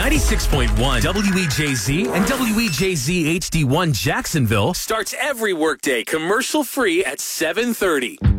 96.1 WEJZ and WEJZ HD1 Jacksonville starts every workday commercial-free at 7:30.